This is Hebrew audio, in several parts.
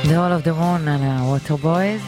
The All of the Moon על ה-Water Boys.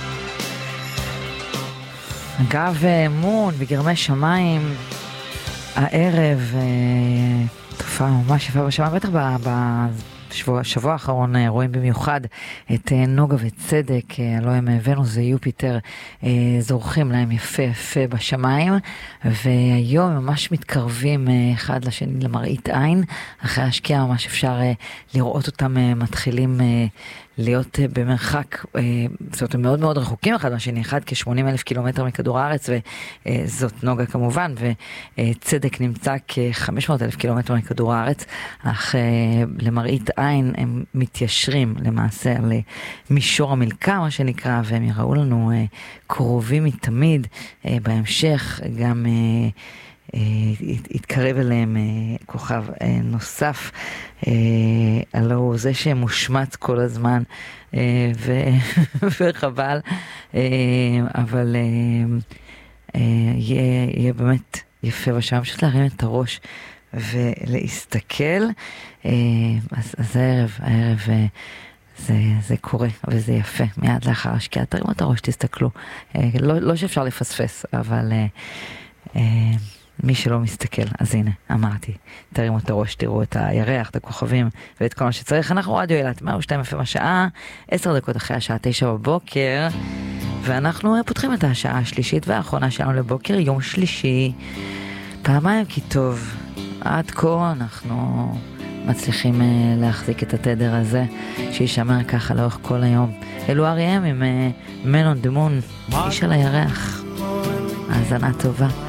אגב, מון בגרמי שמיים הערב, תופעה ממש יפה בשמיים, בטח בשבוע האחרון רואים במיוחד את נוגה וצדק, הלוא הם ונוס ויופיטר, זורחים להם יפה יפה בשמיים, והיום ממש מתקרבים אחד לשני למראית עין, אחרי השקיעה ממש אפשר לראות אותם מתחילים להיות במרחק, זאת אומרת, מאוד מאוד רחוקים אחד מהשני, אחד כ-80,000 קילומטר מכדור הארץ, וזאת נוגה כמובן, וצדק נמצא כ-500,000 קילומטר מכדור הארץ, אך למראית עין הם מתיישרים למעשה על מישור המלכה, מה שנקרא, והם יראו לנו קרובים מתמיד, בהמשך גם התקרב אליהם כוכב נוסף, הלוא הוא זה שמושמץ כל הזמן, וחבל, אבל יהיה באמת יפה בשם, פשוט להרים את הראש ולהסתכל. אז הערב זה קורה וזה יפה, מיד לאחר השקיעה תרימו את הראש, תסתכלו, לא שאפשר לפספס, אבל מי שלא מסתכל, אז הנה, אמרתי, תרימו את הראש, תראו את הירח, את הכוכבים ואת כל מה שצריך. אנחנו רדיו אילת, 102 FM השעה, 10 דקות אחרי השעה 9 בבוקר, ואנחנו פותחים את השעה השלישית והאחרונה שלנו לבוקר, יום שלישי, פעמיים כי טוב, עד כה אנחנו מצליחים להחזיק את התדר הזה, שישמר ככה לאורך כל היום. אלו R.E.M. עם Man on the Moon, איש על הירח, האזנה טובה.